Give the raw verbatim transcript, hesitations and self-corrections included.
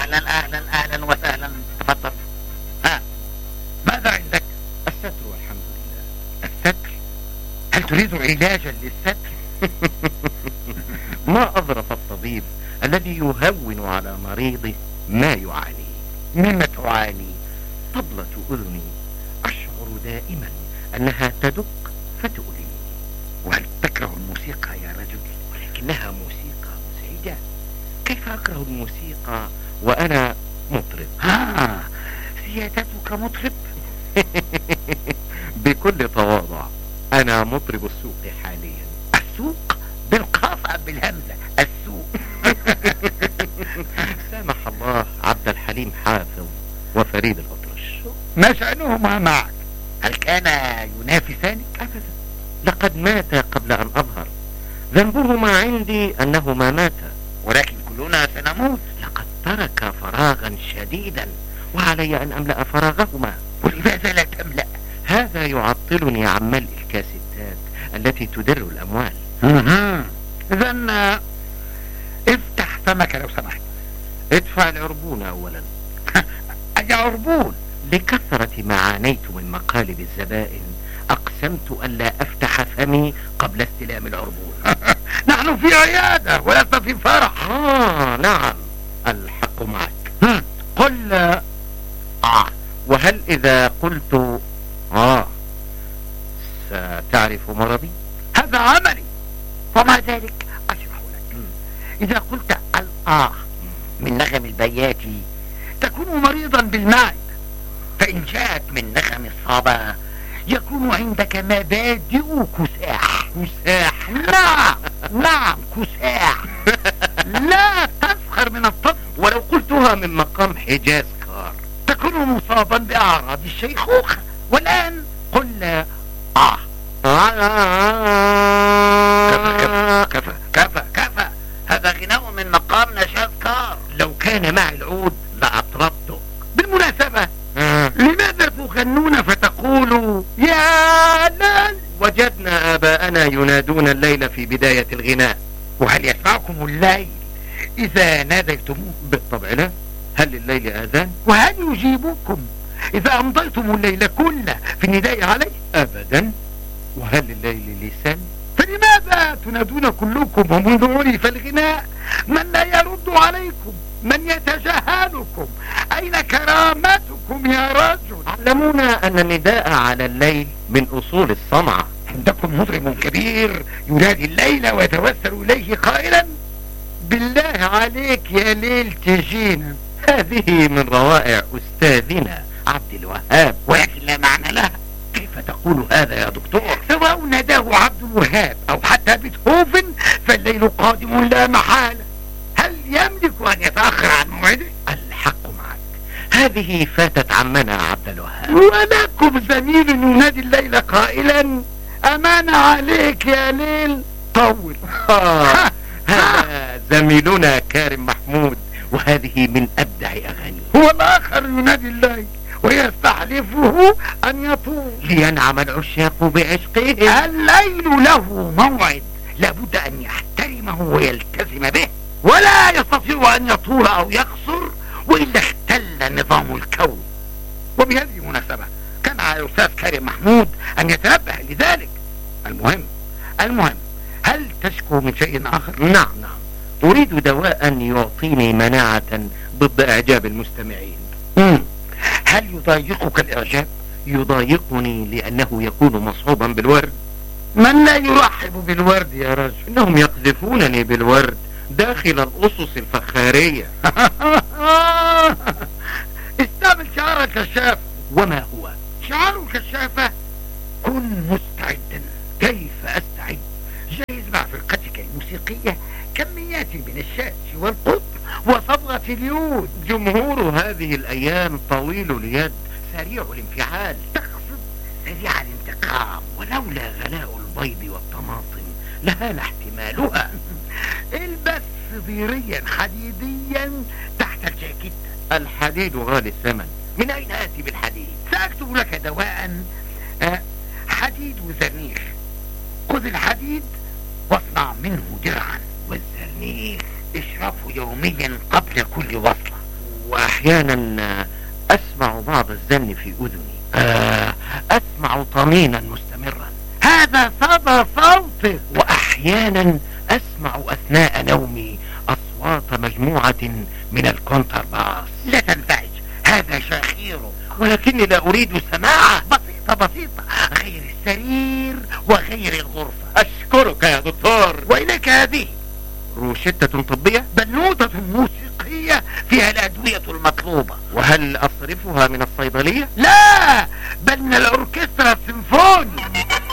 اهلا اهلا اهلا وسهلا، تفضل. ها، ماذا عندك؟ الستر والحمد لله. الستر؟ هل تريد علاجا للستر؟ ما أظرف الطبيب الذي يهون على مريضه ما يعاني. مما تعاني؟ طبلة أذني أشعر دائما أنها تدق فتؤلمني. وهل تكره الموسيقى يا رجل؟ ولكنها موسيقى مزعجة. كيف أكره الموسيقى وأنا مطرب؟ ها، سيادتك مطرب؟ بكل تواضع أنا مطرب السوق حاليا. السوق؟ بالقاف أم بالهمزة؟ السوق. سامح الله عبد الحليم حافظ وفريد الأطرش. ما شأنهما معك؟ هل كان ينافسانك؟ أبدا، لقد ماتا قبل أن أظهر. ذنبهما عندي أنهما ماتا، ولكن كلنا سنموت. لقد ترك فراغا شديدا وعلي أن أملأ فراغهما. ولماذا لا تملأ؟ هذا يعطلني عن ملء الكاسيتات التي تدر الأموال. إذن افتح فمك لو سمحت. ادفع العربون أولا. أي عربون؟ لكثرة ما عانيت من مقالب الزبائن أقسمت ألا أفتح فمي قبل استلام العربون. نحن في عيادة ولسنا في فرح. آه نعم، الحق معك. قل آه. وهل إذا قلت آه ستعرف مرضي؟ هذا عملي. وما ذلك أشرح لك. إذا قلت الآه من نغم البياتي تكون مريضا بالمعدة، فإن جاءت من نغم الصبا يكون عندك مبادئ كساح. كساح؟ نعم نعم كساح. لا تسخر من الطب. ولو قلتها من مقام حجاز كار تكون مصابا بأعراض الشيخوخة. والآن قل آه. كفى كفى كفى كفى. هذا غناء من مقام نشاز كار. لو كان معي العود لأطربتك. بالمناسبة آه. لماذا تغنون فتقولوا يا ليل؟ وجدنا آباءنا ينادون الليل في بداية الغناء. وهل يسمعكم الليل إذا ناديتموه؟ بالطبع لا. هل لليل آذان؟ وهل يجيبكم إذا أمضيتم الليل كله في النداء عليه؟ أبدا. وهل لليل لسان؟ فلماذا تنادون كلكم ومنذ عرف الغناء من لا يرد عليكم، من يتجاهلكم؟ أين كرامتكم يا رجل؟ علمونا أن النداء على الليل من أصول الصنعة. عندكم مطرب كبير ينادي الليل ويتوسل إليه قائلا بالله عليك يا ليل تجينا. هذه من روائع أستاذنا عبد الوهاب، ولكن لا معنى لها. كيف تقول هذا يا دكتور؟ سواء ناداه عبد الوهاب أو حتى بيتهوفن فالليل قادم لا محالة. هل يملك أن يتأخر عن موعده؟ الحق معك، هذه فاتت عمنا عبد الوهاب. ولكم زميل ينادي الليل قائلا أمان عليك يا ليل طول. آه. هذا زميلنا كارم محمود، وهذه من أبدع أغانيه. هو الآخر ينادي الليل ويستحلفه أن يطول لينعم العشاق بعشقه. الليل له موعد لابد أن يحترمه ويلتزم به، ولا يستطيع أن يطول أو يقصر وإلا اختل نظام الكون. وبهذه المناسبة كان على الأستاذ كريم محمود أن يتنبه لذلك. المهم المهم هل تشكو من شيء آخر؟ نعم نعم، أريد دواء يعطيني مناعة ضد إعجاب المستمعين. مم. هل يضايقك الإعجاب؟ يضايقني لأنه يكون مصحوبا بالورد. من لا يرحب بالورد يا رجل؟ إنهم يقذفونني بالورد داخل الأسس الفخارية. استعمل شعار الكشافة. وما هو شعار الكشافة؟ كن مستعدا. كيف أستعد؟ جهز مع فرقتك الموسيقية كميات من الشاش والقطر وصبغة اليود. جمهور هذه الأيام طويل اليد سريع الانفعال. تقصد سريع الانتقام. ولولا غلاء البيض والطماطم لهان احتمالها. البس صديريا حديديا تحت الجاكيتة. الحديد غالي الثمن. من أين آتي بالحديد؟ سأكتب لك دواء أه حديد وزرنيخ. خذ الحديد واصنع منه درعا، والزرنيخ اشربه يوميا قبل كل وصلة. وأحيانا أسمع بعض الزن في أذني. آه أسمع طنينا مستمرا، هذا صدى صوتك. وأحيانا أسمع أثناء نومي أصوات مجموعة من الكونترباس. لا تنزعج، هذا شخيره، ولكني لا أريد سماعه. بسيطة بسيطة، غير السرير وغير الغرفة. أشكرك يا دكتور. وإليك هذه روشتة طبية، بنوتة موسيقية فيها الأدوية المطلوبة. وهل أصرفها من الصيدلية؟ لا، بل من الأوركسترا السيمفوني.